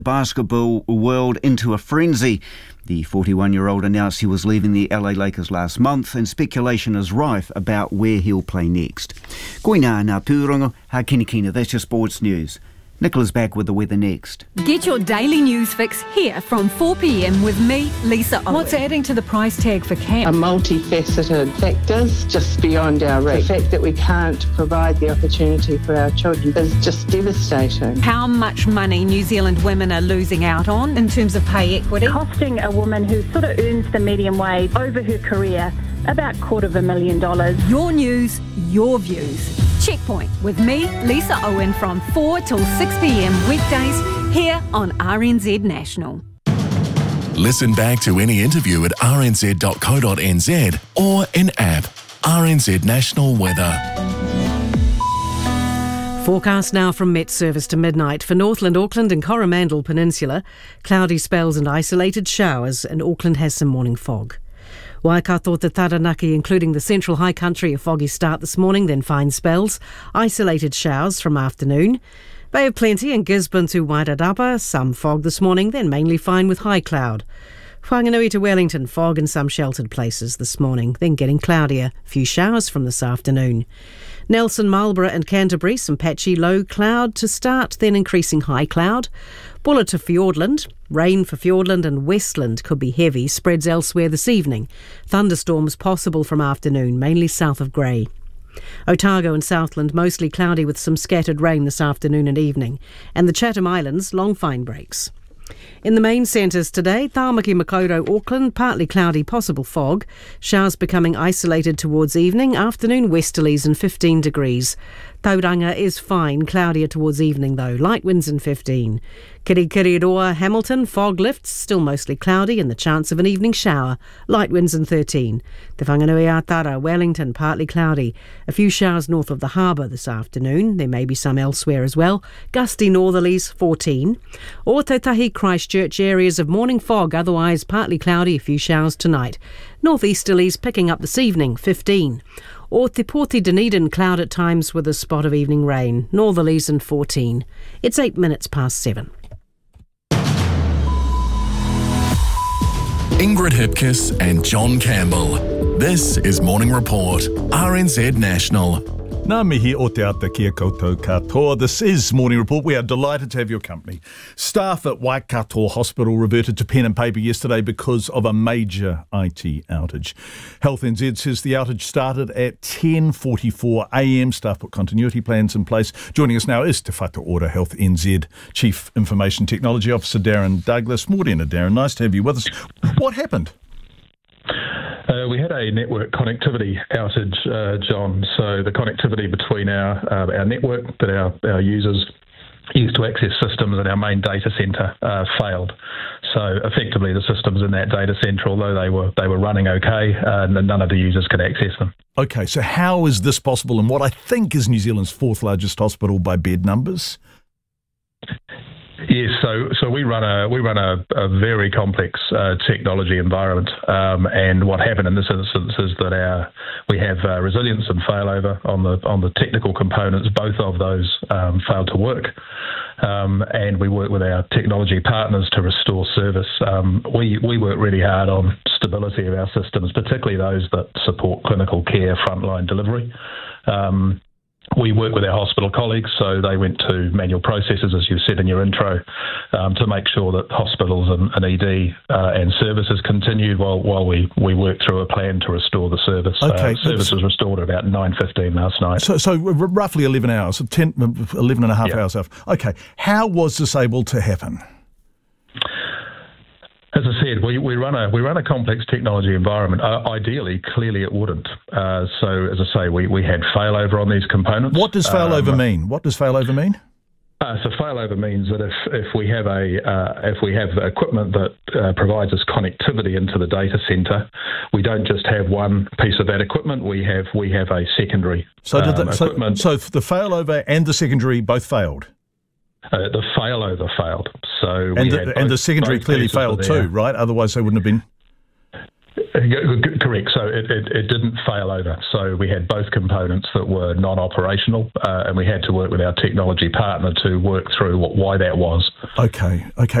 Basketball world into a frenzy. The 41-year-old announced he was leaving the LA Lakers last month, and speculation is rife about where he'll play next. Koina ngā pūrongo, ha kina, that's your sports news. Nicola's back with the weather next. Get your daily news fix here from 4 p.m. with me, Lisa Owen. What's adding to the price tag for camp? A multifaceted factors just beyond our reach. The fact that we can't provide the opportunity for our children is just devastating. How much money New Zealand women are losing out on in terms of pay equity? Costing a woman who sort of earns the median wage over her career about $250,000. Your news, your views. Checkpoint with me, Lisa Owen, from 4 till 6 p.m. weekdays here on RNZ National. Listen back to any interview at rnz.co.nz or in app. RNZ National Weather. Forecast now from Met Service to midnight for Northland, Auckland and Coromandel Peninsula. Cloudy spells and isolated showers, and Auckland has some morning fog. Waikato to Taranaki, including the central high country, a foggy start this morning, then fine spells. Isolated showers from afternoon. Bay of Plenty and Gisborne to Wairarapa, some fog this morning, then mainly fine with high cloud. Whanganui to Wellington, fog in some sheltered places this morning, then getting cloudier. A few showers from this afternoon. Nelson, Marlborough and Canterbury, some patchy low cloud to start, then increasing high cloud. Buller to Fiordland. Rain for Fiordland and Westland could be heavy, spreads elsewhere this evening. Thunderstorms possible from afternoon, mainly south of Grey. Otago and Southland mostly cloudy with some scattered rain this afternoon and evening. And the Chatham Islands, long fine breaks. In the main centres today, Tāmaki, Makaurau, Auckland, partly cloudy, possible fog. Showers becoming isolated towards evening. Afternoon westerlies and 15 degrees. Tauranga is fine, cloudier towards evening though. Light winds and 15. Kirikiriroa, Hamilton, fog lifts, still mostly cloudy and the chance of an evening shower. Light winds and 13. Te Whanganui Atara, Wellington, partly cloudy. A few showers north of the harbour this afternoon. There may be some elsewhere as well. Gusty northerlies, 14. Ōtautahi, Christchurch, areas of morning fog, otherwise partly cloudy, a few showers tonight. Northeasterlies picking up this evening, 15. Or Te Poti Dunedin, cloud at times with a spot of evening rain. Northerlies and 14. It's 8 minutes past 7. Ingrid Hipkiss and John Campbell. This is Morning Report, RNZ National. Nā mihi o te ata kia koutou katoa. This is Morning Report. We are delighted to have your company. Staff at Waikato Hospital reverted to pen and paper yesterday because of a major IT outage. Health NZ says the outage started at 10:44am. Staff put continuity plans in place. Joining us now is Te Whatu Ora Health NZ Chief Information Technology Officer Darren Douglas. Morena, Darren. Nice to have you with us. What happened? We had a network connectivity outage, John. So the connectivity between our network that our users use to access systems in our main data centre failed. So effectively, the systems in that data centre, although they were running okay, none of the users could access them. Okay, so how is this possible in what I think is New Zealand's fourth largest hospital by bed numbers? Yes, so we run a very complex technology environment, and what happened in this instance is that we have resilience and failover on the technical components. Both of those failed to work, and we work with our technology partners to restore service. We work really hard on stability of our systems, particularly those that support clinical care frontline delivery. We work with our hospital colleagues, so they went to manual processes, as you said in your intro, to make sure that hospitals and ED and services continued while we worked through a plan to restore the service. Okay. Service was restored at about 9:15 last night. So roughly 11 hours, 11 and a half hours. Okay. How was this able to happen? As I said, we run a complex technology environment. Ideally, clearly it wouldn't. So as I say, we had failover on these components. What does failover mean? So failover means that if we have equipment that provides us connectivity into the data centre, we don't just have one piece of that equipment. We have a secondary equipment. So the failover and the secondary both failed. The failover failed. So the secondary clearly failed too, right? Otherwise they wouldn't have been. Correct. So it didn't fail over. So we had both components that were non-operational, and we had to work with our technology partner to work through why that was. Okay.